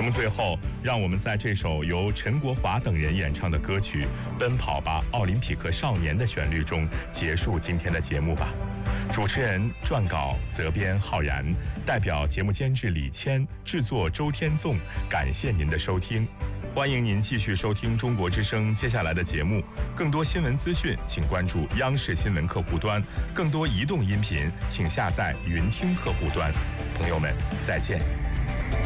目最后，让我们在这首由陈国华等人演唱的歌曲《奔跑吧，奥林匹克少年》的旋律中结束今天的节目吧。主持人、撰稿、责编浩然，代表节目监制李谦，制作周天纵，感谢您的收听。欢迎您继续收听中国之声接下来的节目。更多新闻资讯，请关注央视新闻客户端；更多移动音频，请下载云听客户端。朋友们，再见。